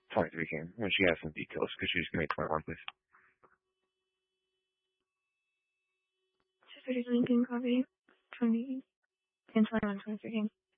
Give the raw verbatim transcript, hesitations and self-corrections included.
twenty-three game when she has some details because she's going to make twenty-one, please. two thirty Lincoln, copy. twenty and twenty-one, twenty-three game.